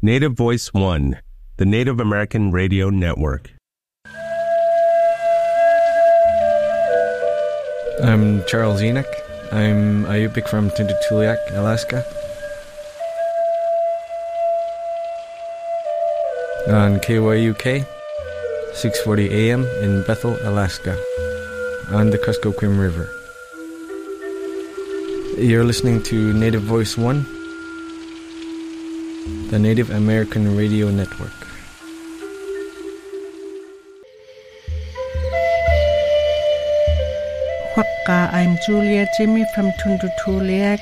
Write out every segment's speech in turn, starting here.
Native Voice One, the Native American Radio Network. I'm Charles Enoch. I'm a Yupik from Tututuliak, Alaska. On KYUK, 6:40 a.m. in Bethel, Alaska, on the Kuskokwim River. You're listening to Native Voice One, the Native American Radio Network. Waka, I'm Julia Jimmy from Tundutuliak.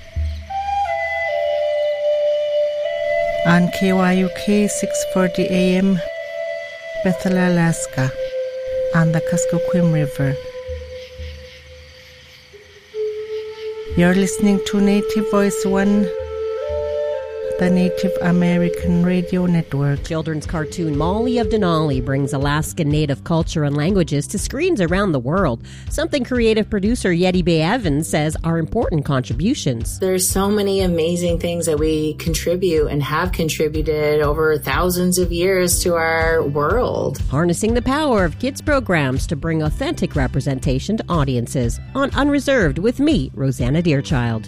On KYUK 6:40 a.m. Bethel, Alaska, on the Kuskokwim River. You're listening to Native Voice One, the Native American Radio Network. Children's cartoon Molly of Denali brings Alaskan Native culture and languages to screens around the world, something creative producer Yeti Bay Evans says are important contributions. There's so many amazing things that we contribute and have contributed over thousands of years to our world. Harnessing the power of kids' programs to bring authentic representation to audiences on Unreserved with me, Rosanna Deerchild.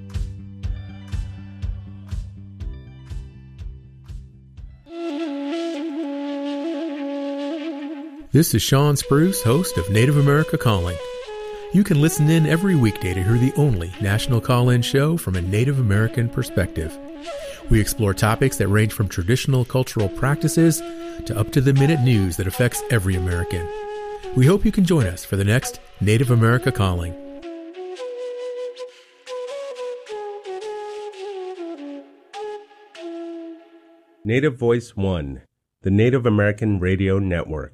This is Sean Spruce, host of Native America Calling. You can listen in every weekday to hear the only national call-in show from a Native American perspective. We explore topics that range from traditional cultural practices to up-to-the-minute news that affects every American. We hope you can join us for the next Native America Calling. Native Voice One, the Native American Radio Network.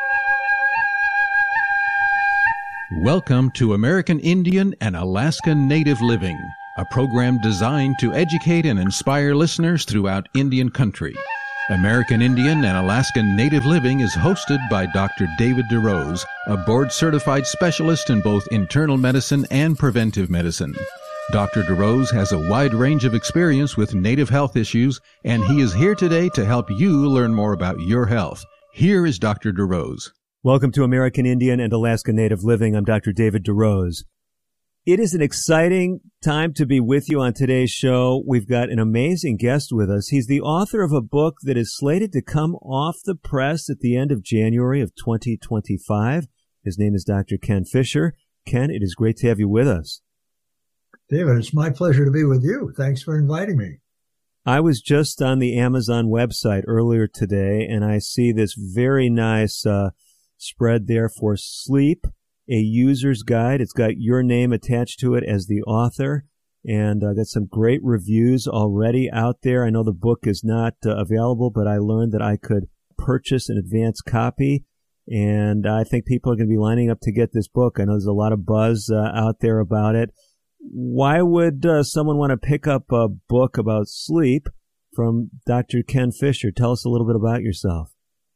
Welcome to American Indian and Alaska Native Living, a program designed to educate and inspire listeners throughout Indian country. American Indian and Alaskan Native Living is hosted by Dr. David DeRose, a board-certified specialist in both internal medicine and preventive medicine. Dr. DeRose has a wide range of experience with Native health issues, and he is here today to help you learn more about your health. Here is Dr. DeRose. Welcome to American Indian and Alaska Native Living. I'm Dr. David DeRose. It is an exciting time to be with you on today's show. We've got an amazing guest with us. He's the author of a book that is slated to come off the press at the end of January of 2025. His name is Dr. Ken Fisher. Ken, it is great to have you with us. David, it's my pleasure to be with you. Thanks for inviting me. I was just on the Amazon website earlier today, and I see this very nice spread there for Sleep, a user's guide. It's got your name attached to it as the author, and got some great reviews already out there. I know the book is not available, but I learned that I could purchase an advance copy, and I think people are going to be lining up to get this book. I know there's a lot of buzz out there about it. Why would someone want to pick up a book about sleep from Dr. Ken Fisher? Tell us a little bit about yourself.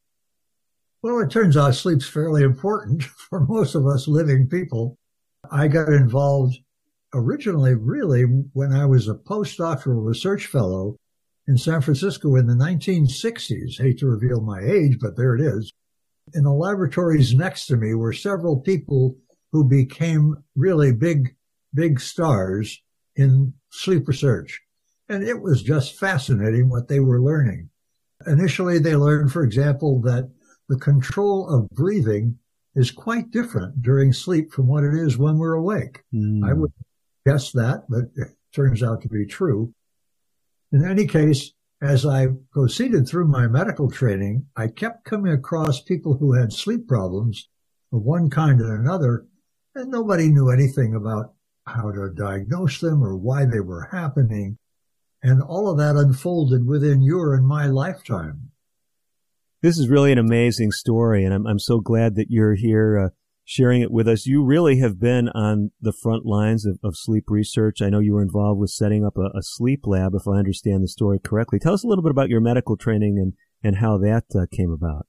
Well, it turns out sleep's fairly important for most of us living people. I got involved originally, really, when I was a postdoctoral research fellow in San Francisco in the 1960s. Hate to reveal my age, but there it is. In the laboratories next to me were several people who became really big stars in sleep research. And it was just fascinating what they were learning. Initially, they learned, for example, that the control of breathing is quite different during sleep from what it is when we're awake. I would guess that, but it turns out to be true. In any case, as I proceeded through my medical training, I kept coming across people who had sleep problems of one kind and another, and nobody knew anything about how to diagnose them or why they were happening. And all of that unfolded within your and my lifetime. This is really an amazing story, and I'm so glad that you're here sharing it with us. You really have been on the front lines of sleep research. I know you were involved with setting up a sleep lab, if I understand the story correctly. Tell us a little bit about your medical training and how that came about.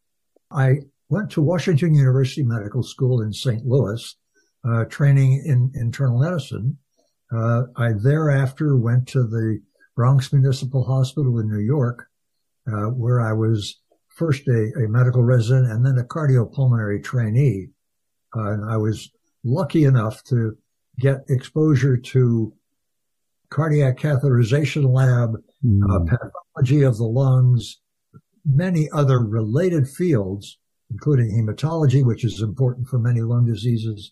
I went to Washington University Medical School in St. Louis, training in internal medicine. I thereafter went to the Bronx Municipal Hospital in New York, where I was first a medical resident and then a cardiopulmonary trainee. And I was lucky enough to get exposure to cardiac catheterization lab, pathology of the lungs, many other related fields, including hematology, which is important for many lung diseases.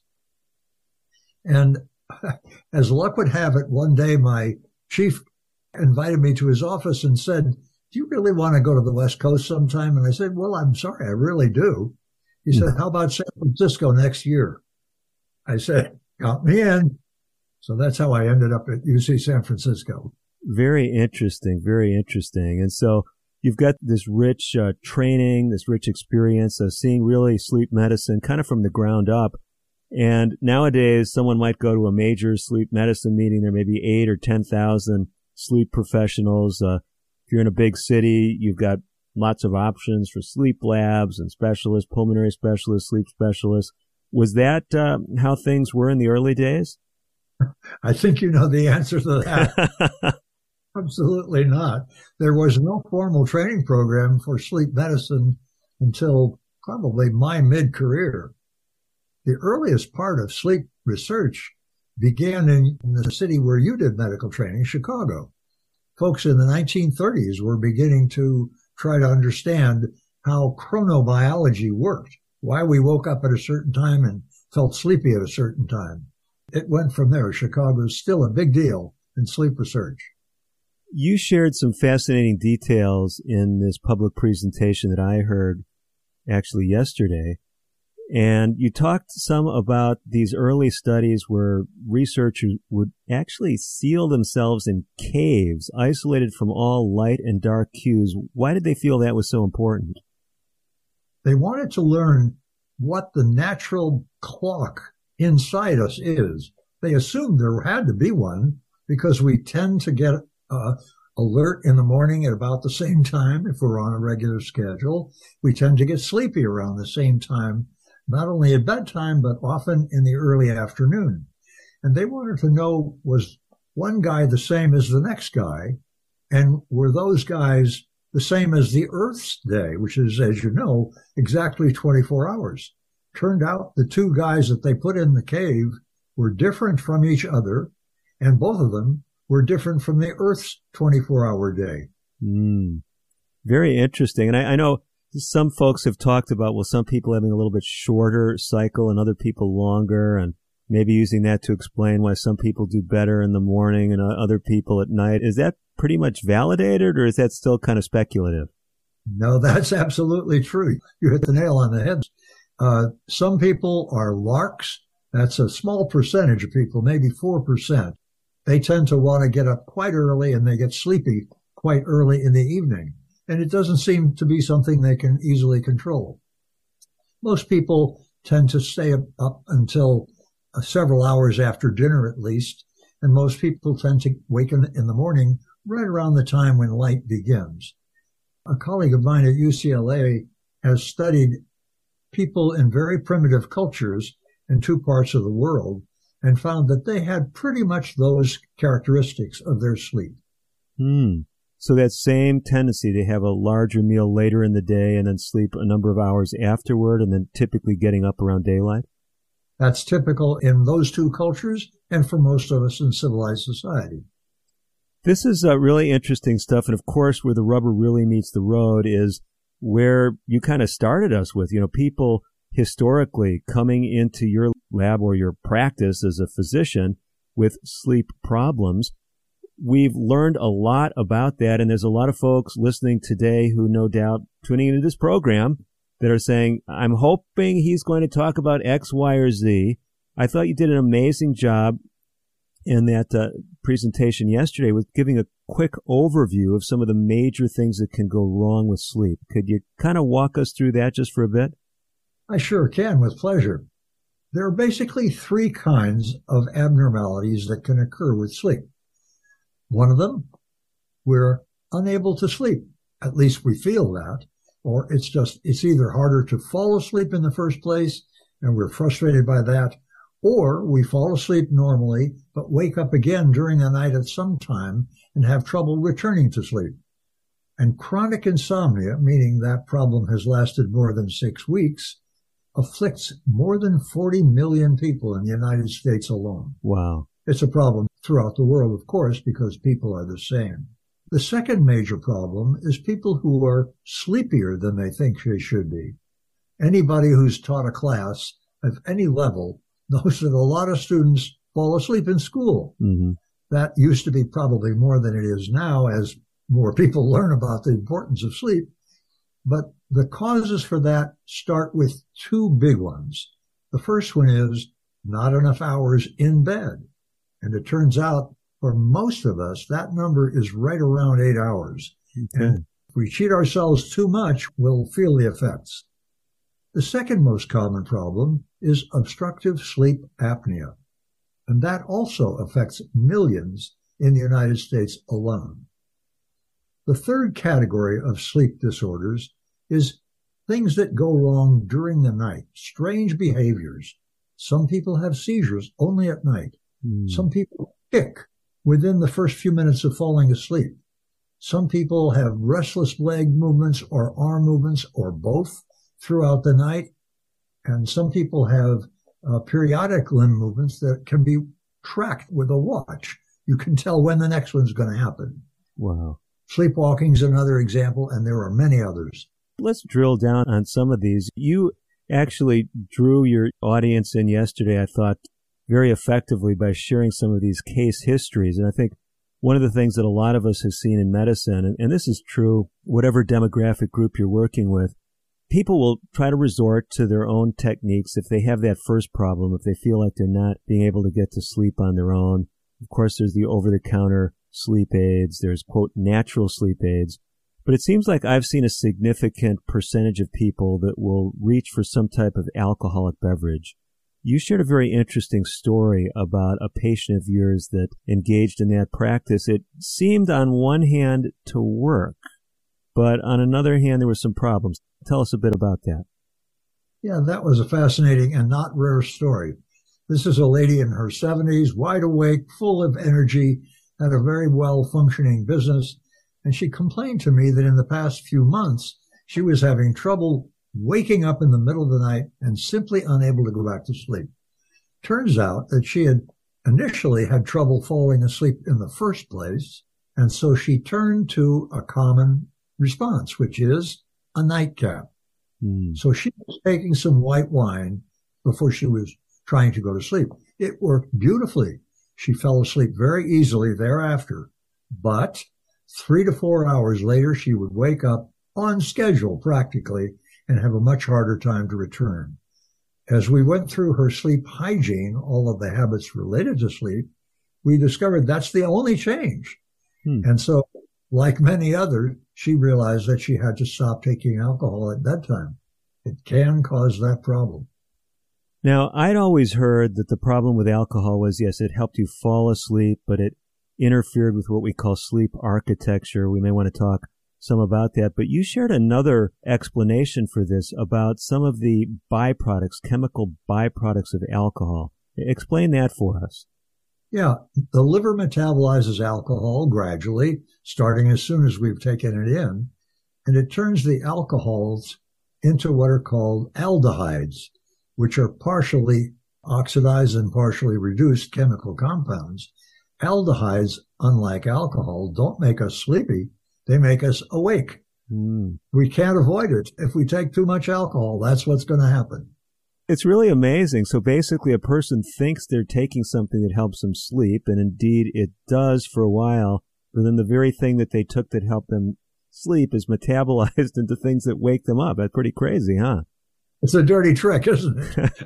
And as luck would have it, one day my chief invited me to his office and said, "Do you really want to go to the West Coast sometime?" And I said, "Well, I'm sorry, I really do." He said, "How about San Francisco next year?" I said, "Count me in." So that's how I ended up at UC San Francisco. Very interesting, very interesting. And so you've got this rich training, this rich experience of seeing really sleep medicine kind of from the ground up. And nowadays, someone might go to a major sleep medicine meeting. There may be 8,000 or 10,000 sleep professionals. If you're in a big city, you've got lots of options for sleep labs and specialists, pulmonary specialists, sleep specialists. Was that how things were in the early days? I think you know the answer to that. Absolutely not. There was no formal training program for sleep medicine until probably my mid-career. The earliest part of sleep research began in the city where you did medical training, Chicago. Folks in the 1930s were beginning to try to understand how chronobiology worked, why we woke up at a certain time and felt sleepy at a certain time. It went from there. Chicago is still a big deal in sleep research. You shared some fascinating details in this public presentation that I heard actually yesterday. And you talked some about these early studies where researchers would actually seal themselves in caves, isolated from all light and dark cues. Why did they feel that was so important? They wanted to learn what the natural clock inside us is. They assumed there had to be one because we tend to get alert in the morning at about the same time if we're on a regular schedule. We tend to get sleepy around the same time, not only at bedtime, but often in the early afternoon. And they wanted to know, was one guy the same as the next guy? And were those guys the same as the Earth's day, which is, as you know, exactly 24 hours? Turned out the two guys that they put in the cave were different from each other, and both of them were different from the Earth's 24-hour day. Very interesting. And I know some folks have talked about, well, some people having a little bit shorter cycle and other people longer, and maybe using that to explain why some people do better in the morning and other people at night. Is that pretty much validated, or is that still kind of speculative? No, that's absolutely true. You hit the nail on the head. Some people are larks. That's a small percentage of people, maybe 4%. They tend to want to get up quite early and they get sleepy quite early in the evening. And it doesn't seem to be something they can easily control. Most people tend to stay up until several hours after dinner at least. And most people tend to wake in the morning right around the time when light begins. A colleague of mine at UCLA has studied people in very primitive cultures in two parts of the world and found that they had pretty much those characteristics of their sleep. So that same tendency to have a larger meal later in the day and then sleep a number of hours afterward and then typically getting up around daylight? That's typical in those two cultures and for most of us in civilized society. This is really interesting stuff. And of course, where the rubber really meets the road is where you kind of started us with, people historically coming into your lab or your practice as a physician with sleep problems. We've learned a lot about that, and there's a lot of folks listening today who no doubt tuning into this program that are saying, I'm hoping he's going to talk about X, Y, or Z. I thought you did an amazing job in that presentation yesterday with giving a quick overview of some of the major things that can go wrong with sleep. Could you kind of walk us through that just for a bit? I sure can, with pleasure. There are basically three kinds of abnormalities that can occur with sleep. One of them, we're unable to sleep. At least we feel that. Or it's either harder to fall asleep in the first place, and we're frustrated by that, or we fall asleep normally, but wake up again during the night at some time and have trouble returning to sleep. And chronic insomnia, meaning that problem has lasted more than 6 weeks, afflicts more than 40 million people in the United States alone. Wow. It's a problem throughout the world, of course, because people are the same. The second major problem is people who are sleepier than they think they should be. Anybody who's taught a class of any level knows that a lot of students fall asleep in school. Mm-hmm. That used to be probably more than it is now as more people learn about the importance of sleep. But the causes for that start with two big ones. The first one is not enough hours in bed. And it turns out for most of us, that number is right around 8 hours. Okay. And if we cheat ourselves too much, we'll feel the effects. The second most common problem is obstructive sleep apnea. And that also affects millions in the United States alone. The third category of sleep disorders is things that go wrong during the night, strange behaviors. Some people have seizures only at night. Some people kick within the first few minutes of falling asleep. Some people have restless leg movements or arm movements or both throughout the night. And some people have periodic limb movements that can be tracked with a watch. You can tell when the next one's going to happen. Wow. Sleepwalking is another example, and there are many others. Let's drill down on some of these. You actually drew your audience in yesterday, I thought, very effectively by sharing some of these case histories. And I think one of the things that a lot of us have seen in medicine, and this is true, whatever demographic group you're working with, people will try to resort to their own techniques if they have that first problem, if they feel like they're not being able to get to sleep on their own. Of course, there's the over-the-counter sleep aids. There's, quote, natural sleep aids. But it seems like I've seen a significant percentage of people that will reach for some type of alcoholic beverage. You shared a very interesting story about a patient of yours that engaged in that practice. It seemed on one hand to work, but on another hand, there were some problems. Tell us a bit about that. Yeah, that was a fascinating and not rare story. This is a lady in her 70s, wide awake, full of energy, had a very well-functioning business, and she complained to me that in the past few months, she was having trouble waking up in the middle of the night and simply unable to go back to sleep. Turns out that she had initially had trouble falling asleep in the first place, and so she turned to a common response, which is a nightcap. So she was taking some white wine before she was trying to go to sleep. It worked beautifully. She fell asleep very easily thereafter, but 3 to 4 hours later, she would wake up on schedule practically and have a much harder time to return. As we went through her sleep hygiene, all of the habits related to sleep, we discovered that's the only change. And so, like many others, she realized that she had to stop taking alcohol at bedtime. It can cause that problem. Now, I'd always heard that the problem with alcohol was, yes, it helped you fall asleep, but it interfered with what we call sleep architecture. We may want to talk some about that, but you shared another explanation for this about some of the byproducts, chemical byproducts of alcohol. Explain that for us. Yeah, the liver metabolizes alcohol gradually, starting as soon as we've taken it in, and it turns the alcohols into what are called aldehydes, which are partially oxidized and partially reduced chemical compounds. Aldehydes, unlike alcohol, don't make us sleepy. They make us awake. We can't avoid it. If we take too much alcohol, that's what's going to happen. It's really amazing. So basically, a person thinks they're taking something that helps them sleep, and indeed it does for a while, but then the very thing that they took that helped them sleep is metabolized into things that wake them up. That's pretty crazy, huh? It's a dirty trick, isn't it?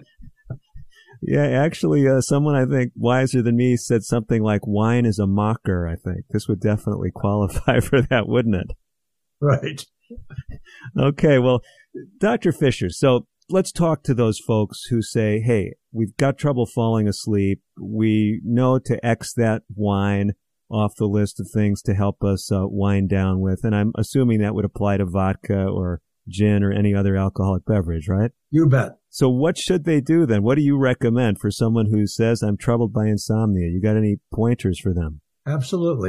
Yeah, actually, someone I think wiser than me said something like wine is a mocker, I think. This would definitely qualify for that, wouldn't it? Right. Okay, well, Dr. Fisher, so let's talk to those folks who say, hey, we've got trouble falling asleep. We know to X that wine off the list of things to help us wind down with. And I'm assuming that would apply to vodka or gin or any other alcoholic beverage, right? You bet. So what should they do then? What do you recommend for someone who says, I'm troubled by insomnia? You got any pointers for them? Absolutely.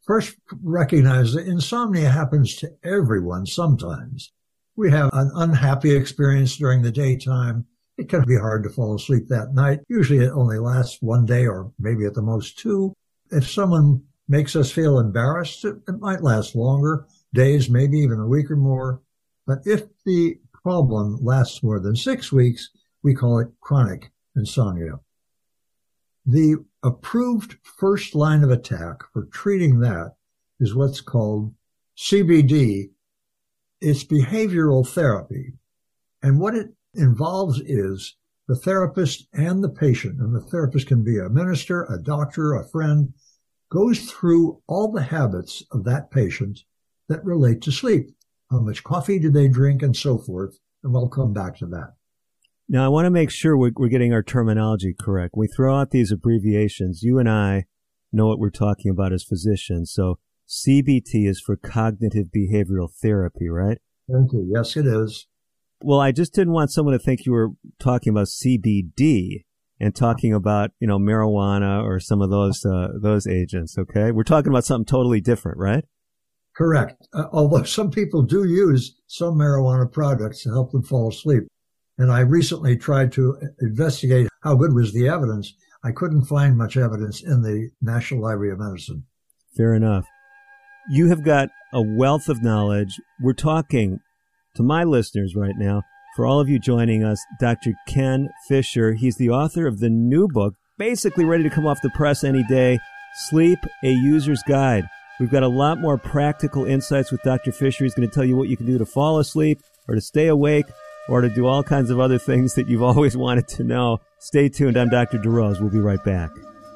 First, recognize that insomnia happens to everyone sometimes. We have an unhappy experience during the daytime. It can be hard to fall asleep that night. Usually it only lasts one day or maybe at the most two. If someone makes us feel embarrassed, it might last longer, days, maybe even a week or more. But if the problem lasts more than 6 weeks, we call it chronic insomnia. The approved first line of attack for treating that is what's called CBD. It's behavioral therapy. And what it involves is the therapist and the patient, and the therapist can be a minister, a doctor, a friend, goes through all the habits of that patient that relate to sleep. How much coffee did they drink and so forth, and we'll come back to that. Now, I want to make sure we're getting our terminology correct. We throw out these abbreviations. You and I know what we're talking about as physicians. So CBT is for cognitive behavioral therapy, right? Thank you. Yes, it is. Well, I just didn't want someone to think you were talking about CBD and talking about, marijuana or some of those agents, okay? We're talking about something totally different, right? Correct. Although some people do use some marijuana products to help them fall asleep. And I recently tried to investigate how good was the evidence. I couldn't find much evidence in the National Library of Medicine. Fair enough. You have got a wealth of knowledge. We're talking to my listeners right now. For all of you joining us, Dr. Ken Fisher. He's the author of the new book, basically ready to come off the press any day, Sleep, A User's Guide. We've got a lot more practical insights with Dr. Fisher. He's going to tell you what you can do to fall asleep or to stay awake or to do all kinds of other things that you've always wanted to know. Stay tuned. I'm Dr. DeRose. We'll be right back.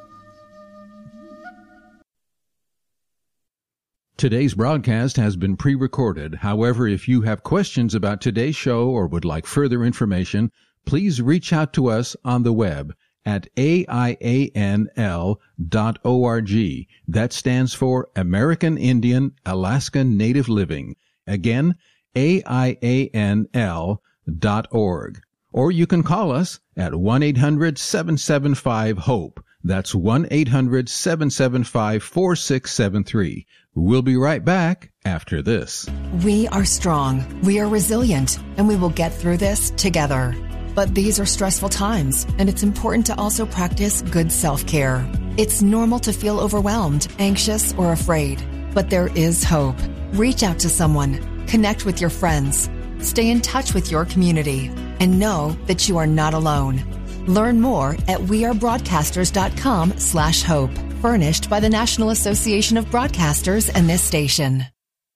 Today's broadcast has been pre-recorded. However, if you have questions about today's show or would like further information, please reach out to us on the web at AIANL.org. That stands for American Indian Alaska Native Living. Again, AIANL.org. Or you can call us at 1-800-775-HOPE. That's 1-800-775-4673. We'll be right back after this. We are strong, we are resilient, and we will get through this together. But these are stressful times, and it's important to also practice good self-care. It's normal to feel overwhelmed, anxious, or afraid, but there is hope. Reach out to someone, connect with your friends, stay in touch with your community, and know that you are not alone. Learn more at wearebroadcasters.com/hope. Furnished by the National Association of Broadcasters and this station.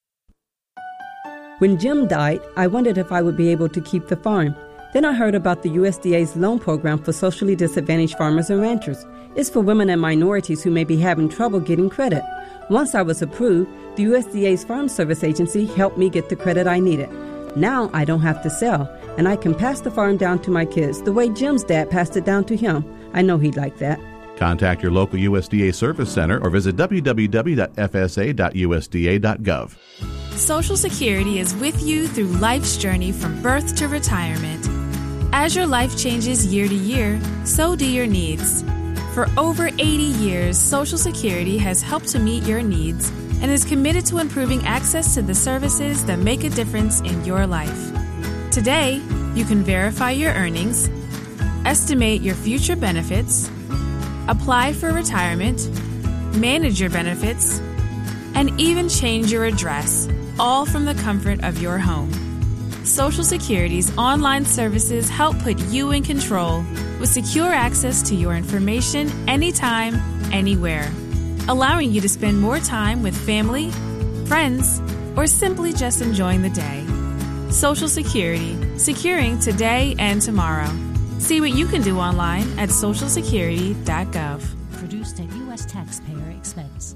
When Jim died, I wondered if I would be able to keep the farm. Then I heard about the USDA's loan program for socially disadvantaged farmers and ranchers. It's for women and minorities who may be having trouble getting credit. Once I was approved, the USDA's Farm Service Agency helped me get the credit I needed. Now I don't have to sell, and I can pass the farm down to my kids the way Jim's dad passed it down to him. I know he'd like that. Contact your local USDA Service Center or visit www.fsa.usda.gov. Social Security is with you through life's journey from birth to retirement. As your life changes year to year, so do your needs. For over 80 years, Social Security has helped to meet your needs and is committed to improving access to the services that make a difference in your life. Today, you can verify your earnings, estimate your future benefits, apply for retirement, manage your benefits, and even change your address, all from the comfort of your home. Social Security's online services help put you in control with secure access to your information anytime, anywhere, allowing you to spend more time with family, friends, or simply just enjoying the day. Social Security, securing today and tomorrow. See what you can do online at socialsecurity.gov. Produced at U.S. taxpayer expense.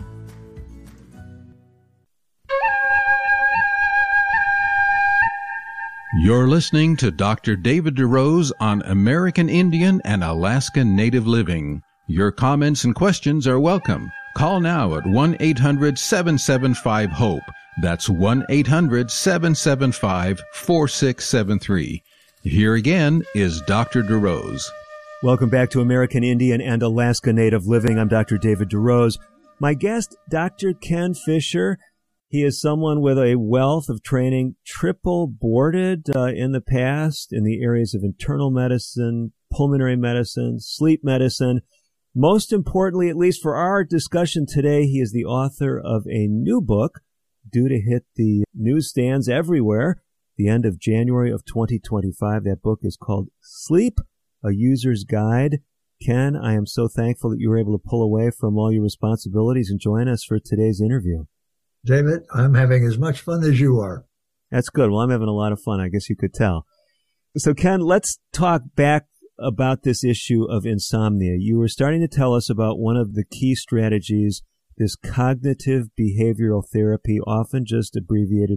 You're listening to Dr. David DeRose on American Indian and Alaska Native Living. Your comments and questions are welcome. Call now at 1-800-775-HOPE. That's 1-800-775-4673. Here again is Dr. DeRose. Welcome back to American Indian and Alaska Native Living. I'm Dr. David DeRose. My guest, Dr. Ken Fisher, he is someone with a wealth of training, triple boarded in the past in the areas of internal medicine, pulmonary medicine, sleep medicine. Most importantly, at least for our discussion today, he is the author of a new book due to hit the newsstands everywhere the end of January of 2025. That book is called Sleep, A User's Guide. Ken, I am so thankful that you were able to pull away from all your responsibilities and join us for today's interview. David, I'm having as much fun as you are. That's good. Well, I'm having a lot of fun. I guess you could tell. So, Ken, let's talk back about this issue of insomnia. You were starting to tell us about one of the key strategies, this cognitive behavioral therapy, often just abbreviated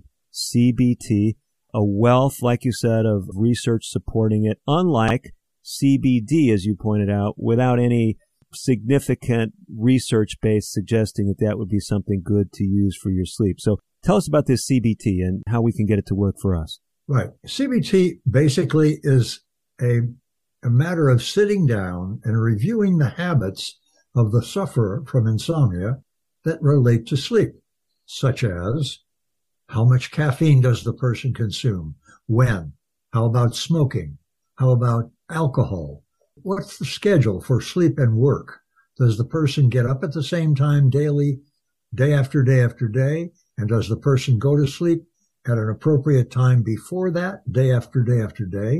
CBT, a wealth, like you said, of research supporting it, unlike CBD, as you pointed out, without any significant research base suggesting that that would be something good to use for your sleep. So tell us about this CBT and how we can get it to work for us. Right. CBT basically is a matter of sitting down and reviewing the habits of the sufferer from insomnia that relate to sleep, such as how much caffeine does the person consume? When? How about smoking? How about alcohol? What's the schedule for sleep and work? Does the person get up at the same time daily, day after day after day? And does the person go to sleep at an appropriate time before that, day after day after day?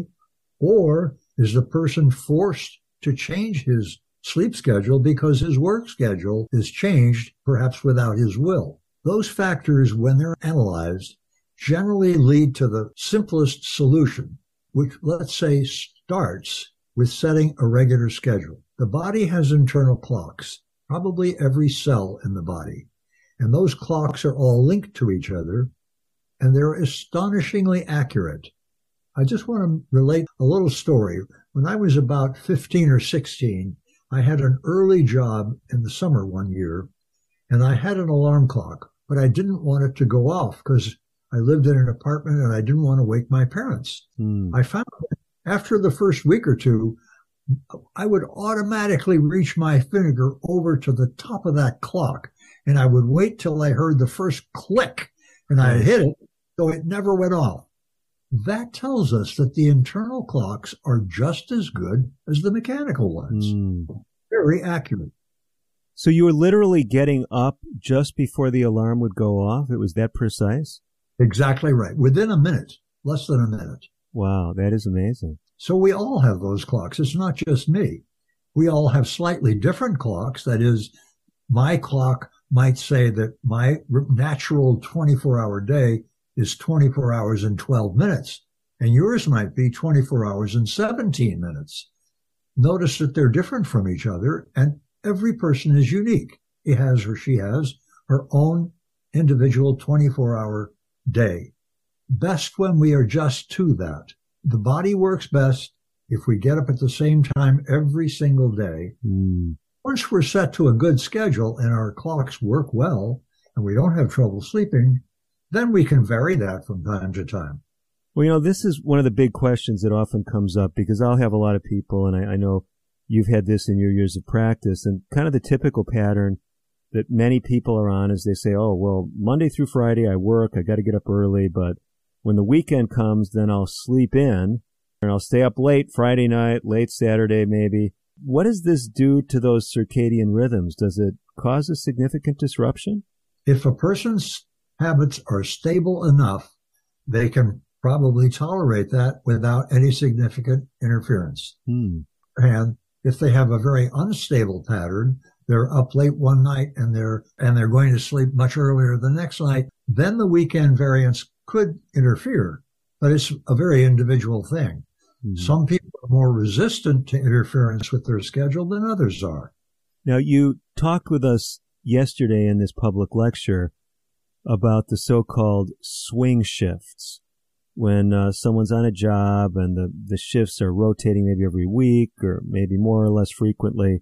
Or is the person forced to change his sleep schedule because his work schedule is changed, perhaps without his will? Those factors, when they're analyzed, generally lead to the simplest solution, which, let's say, starts with setting a regular schedule. The body has internal clocks, probably every cell in the body, and those clocks are all linked to each other, and they're astonishingly accurate. I just want to relate a little story. When I was about 15 or 16, I had an early job in the summer one year, and I had an alarm clock, but I didn't want it to go off because I lived in an apartment and I didn't want to wake my parents. I found that after the first week or two, I would automatically reach my finger over to the top of that clock, and I would wait till I heard the first click, and I'd hit it, so it never went off. That tells us that the internal clocks are just as good as the mechanical ones. Very accurate. So you were literally getting up just before the alarm would go off? It was that precise? Exactly right. Within a minute, less than a minute. Wow, that is amazing. So we all have those clocks. It's not just me. We all have slightly different clocks. That is, my clock might say that my natural 24-hour day is 24 hours and 12 minutes, and yours might be 24 hours and 17 minutes. Notice that they're different from each other, and every person is unique. He has or she has her own individual 24-hour day. Best when we adjust to that. The body works best if we get up at the same time every single day. Once we're set to a good schedule and our clocks work well and we don't have trouble sleeping, then we can vary that from time to time. Well, you know, this is one of the big questions that often comes up because I'll have a lot of people, and I know you've had this in your years of practice, and kind of the typical pattern that many people are on is they say, oh, well, Monday through Friday I work, I got to get up early, but when the weekend comes, then I'll sleep in, and I'll stay up late Friday night, late Saturday maybe. What does this do to those circadian rhythms? Does it cause a significant disruption? If a person's habits are stable enough, they can probably tolerate that without any significant interference. And if they have a very unstable pattern, they're up late one night and they're going to sleep much earlier the next night, then the weekend variance could interfere, but it's a very individual thing. Some people are more resistant to interference with their schedule than others are. Now, you talked with us yesterday in this public lecture about the so-called swing shifts, when someone's on a job and the shifts are rotating maybe every week or maybe more or less frequently.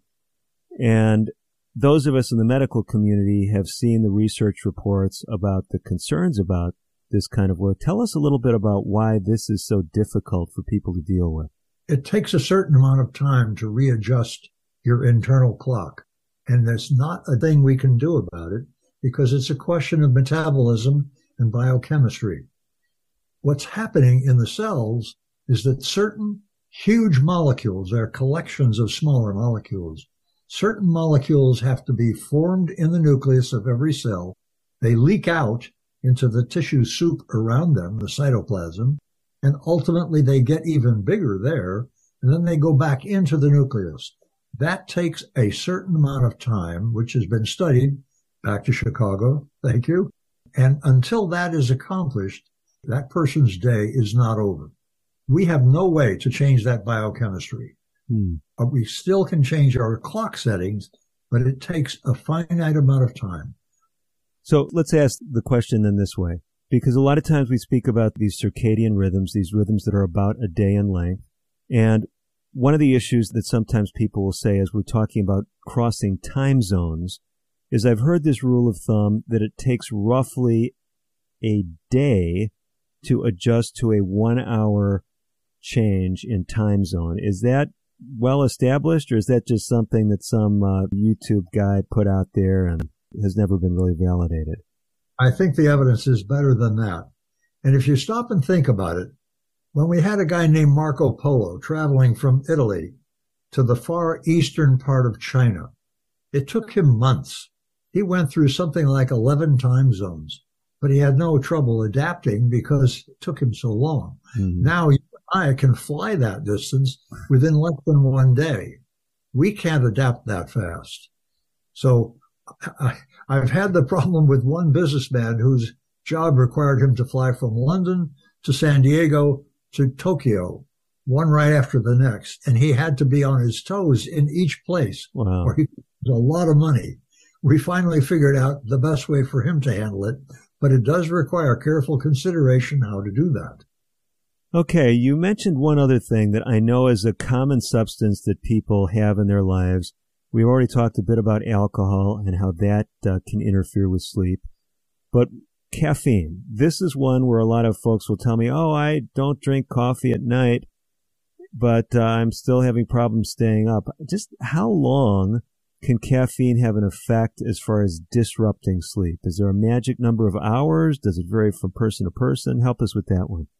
And those of us in the medical community have seen the research reports about the concerns about this kind of work. Tell us a little bit about why this is so difficult for people to deal with. It takes a certain amount of time to readjust your internal clock. And there's not a thing we can do about it because it's a question of metabolism and biochemistry. What's happening in the cells is that certain huge molecules, they're collections of smaller molecules. Certain molecules have to be formed in the nucleus of every cell. They leak out into the tissue soup around them, the cytoplasm, and ultimately they get even bigger there, and then they go back into the nucleus. That takes a certain amount of time, which has been studied, back to Chicago, thank you, and until that is accomplished, that person's day is not over. We have no way to change that biochemistry. We still can change our clock settings, but it takes a finite amount of time. So let's ask the question then this way, because a lot of times we speak about these circadian rhythms, these rhythms that are about a day in length. And one of the issues that sometimes people will say as we're talking about crossing time zones is I've heard this rule of thumb that it takes roughly a day to adjust to a 1 hour change in time zone. Is that well established, or is that just something that some YouTube guy put out there and has never been really validated? I think the evidence is better than that. And if you stop and think about it, when we had a guy named Marco Polo traveling from Italy to the far eastern part of China, it took him months. He went through something like 11 time zones, but he had no trouble adapting because it took him so long. Now you and I can fly that distance within less than 1 day. We can't adapt that fast. So I've had the problem with one businessman whose job required him to fly from London to San Diego to Tokyo, one right after the next. And he had to be on his toes in each place. Wow. Or he was a lot of money. We finally figured out the best way for him to handle it, but it does require careful consideration how to do that. Okay, you mentioned one other thing that I know is a common substance that people have in their lives. We already talked a bit about alcohol and how that can interfere with sleep. But caffeine, this is one where a lot of folks will tell me, oh, I don't drink coffee at night, but I'm still having problems staying up. Just how long can caffeine have an effect as far as disrupting sleep? Is there a magic number of hours? Does it vary from person to person? Help us with that one.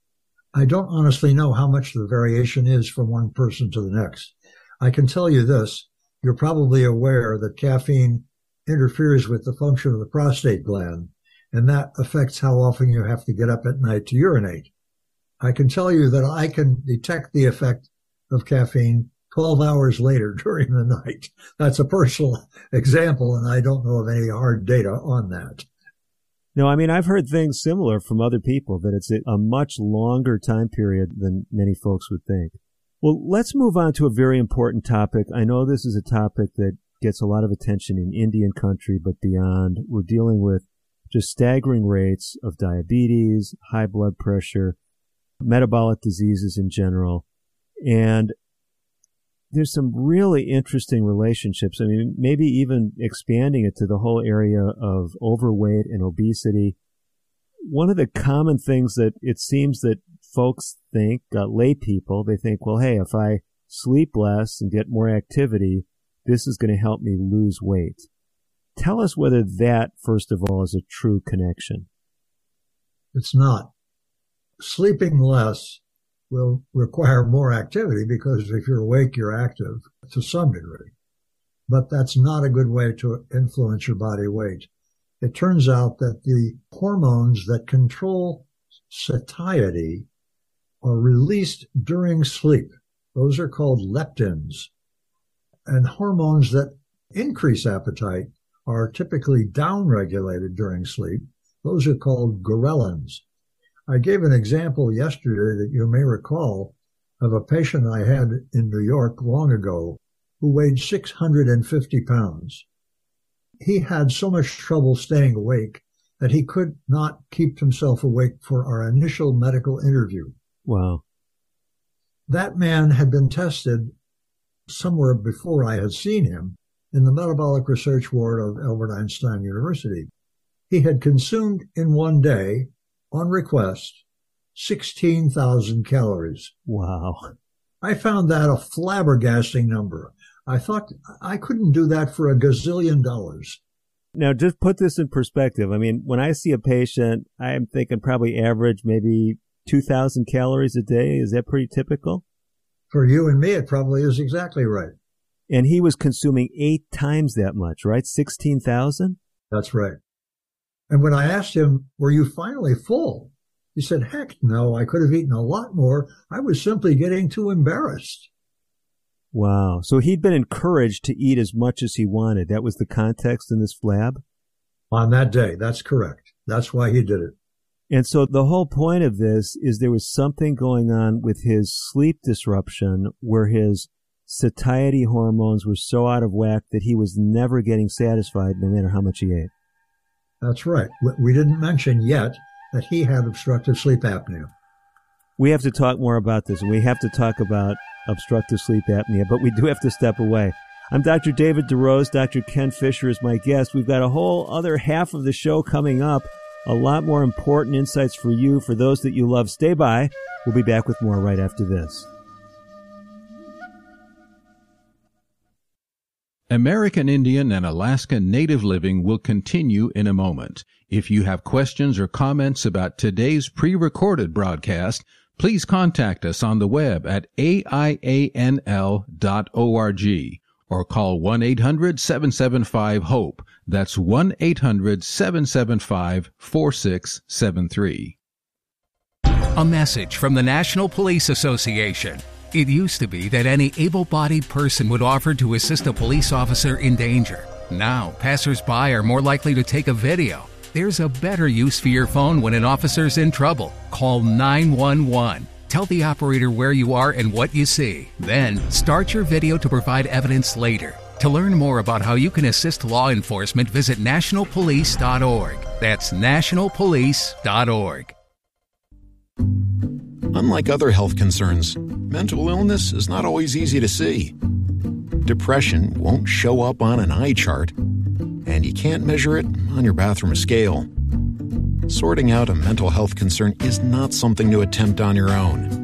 I don't honestly know how much the variation is from one person to the next. I can tell you this. You're probably aware that caffeine interferes with the function of the prostate gland, and that affects how often you have to get up at night to urinate. I can tell you that I can detect the effect of caffeine 12 hours later during the night. That's a personal example, and I don't know of any hard data on that. No, I mean, I've heard things similar from other people, that it's a much longer time period than many folks would think. Well, let's move on to a very important topic. I know this is a topic that gets a lot of attention in Indian country, but beyond. We're dealing with just staggering rates of diabetes, high blood pressure, metabolic diseases in general. And there's some really interesting relationships. I mean, maybe even expanding it to the whole area of overweight and obesity. One of the common things that it seems that folks think, lay people, they think, well, hey, if I sleep less and get more activity, this is going to help me lose weight. Tell us whether that, first of all, is a true connection. It's not. Sleeping less will require more activity because if you're awake, you're active to some degree. But that's not a good way to influence your body weight. It turns out that the hormones that control satiety are released during sleep. Those are called leptins. And hormones that increase appetite are typically downregulated during sleep. Those are called ghrelins. I gave an example yesterday that you may recall of a patient I had in New York long ago who weighed 650 pounds. He had so much trouble staying awake that he could not keep himself awake for our initial medical interview. Wow. That man had been tested somewhere before I had seen him in the metabolic research ward of Albert Einstein University. He had consumed in one day, on request, 16,000 calories. Wow. I found that a flabbergasting number. I thought I couldn't do that for $1 gazillion. Now, just put this in perspective. I mean, when I see a patient, I'm thinking probably average maybe 2,000 calories a day. Is that pretty typical? For you and me, it probably is exactly right. And he was consuming 8 times that much, right? 16,000? That's right. And when I asked him, were you finally full? He said, heck no, I could have eaten a lot more. I was simply getting too embarrassed. Wow. So he'd been encouraged to eat as much as he wanted. That was the context in this flab? On that day. That's correct. That's why he did it. And so the whole point of this is there was something going on with his sleep disruption where his satiety hormones were so out of whack that he was never getting satisfied no matter how much he ate. That's right. We didn't mention yet that he had obstructive sleep apnea. We have to talk more about this, and we have to talk about obstructive sleep apnea, but we do have to step away. I'm Dr. David DeRose. Dr. Ken Fisher is my guest. We've got a whole other half of the show coming up. A lot more important insights for you, for those that you love. Stay by. We'll be back with more right after this. American Indian and Alaska Native Living will continue in a moment. If you have questions or comments about today's pre-recorded broadcast, please contact us on the web at aianl.org or call 1-800-775-HOPE. That's 1-800-775-4673. A message from the National Police Association. It used to be that any able-bodied person would offer to assist a police officer in danger. Now, passers-by are more likely to take a video. There's a better use for your phone when an officer's in trouble. Call 911. Tell the operator where you are and what you see. Then, start your video to provide evidence later. To learn more about how you can assist law enforcement, visit nationalpolice.org. That's nationalpolice.org. Unlike other health concerns, mental illness is not always easy to see. Depression won't show up on an eye chart, and you can't measure it on your bathroom scale. Sorting out a mental health concern is not something to attempt on your own.